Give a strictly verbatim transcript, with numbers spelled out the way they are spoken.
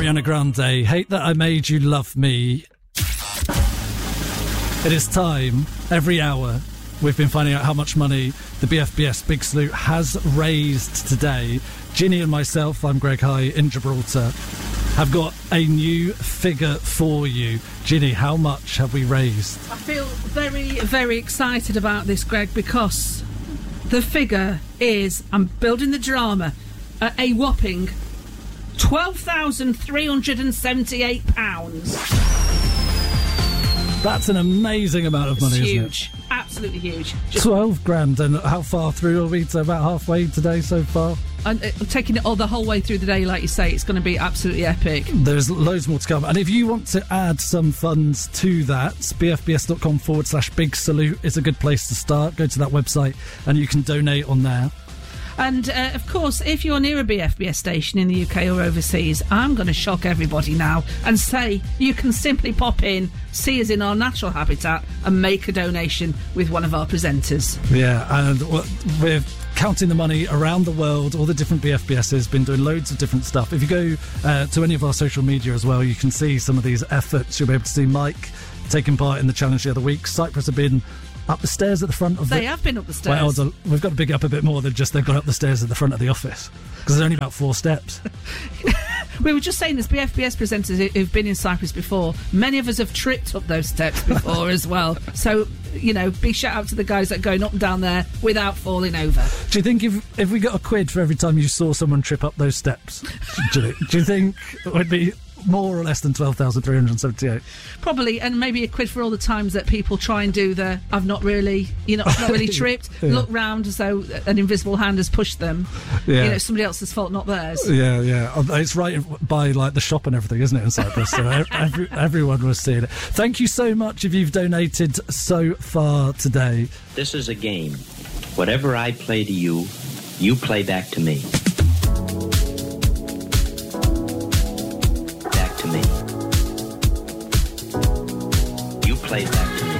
Ariana Grande, Hate That I Made You Love Me. It is time, every hour, we've been finding out how much money the B F B S Big Salute has raised today. Ginny and myself, I'm Greg High in Gibraltar, have got a new figure for you. Ginny, how much have we raised? I feel very, very excited about this, Greg, because the figure is, I'm building the drama, uh, a whopping twelve thousand three hundred seventy-eight pounds. That's an amazing amount of money, it's isn't huge. it? Absolutely huge. Just twelve grand, and how far through are we? To about halfway today so far? And uh, taking it all the whole way through the day, like you say, it's going to be absolutely epic. There's loads more to come. And if you want to add some funds to that, bfbs.com forward slash big salute is a good place to start. Go to that website and you can donate on there. And, uh, of course, if you're near a B F B S station in the U K or overseas, I'm going to shock everybody now and say you can simply pop in, see us in our natural habitat and make a donation with one of our presenters. Yeah, and we're counting the money around the world. All the different B F B S's been doing loads of different stuff. If you go uh, to any of our social media as well, you can see some of these efforts. You'll be able to see Mike taking part in the challenge the other week. Cyprus have been up the stairs at the front of the... They have been up the stairs. Well, hold on. We've got to big up a bit more than just they've gone up the stairs at the front of the office, because there's only about four steps. We were just saying, there's B F B S presenters who've been in Cyprus before. Many of us have tripped up those steps before as well. So, you know, big shout out to the guys that are going up and down there without falling over. Do you think if if we got a quid for every time you saw someone trip up those steps, do, you, do you think it would be more or less than twelve thousand three hundred seventy-eight? Probably, and maybe a quid for all the times that people try and do the I've not really, you know, I've not really tripped, yeah. Look round as though an invisible hand has pushed them. Yeah. You know, somebody else's fault, not theirs. Yeah, yeah. It's right by, like, the shop and everything, isn't it, in Cyprus? So every, everyone was seeing it. Thank you so much if you've donated so far today. This is a game. Whatever I play to you, you play back to me. Back to me. You play back to me.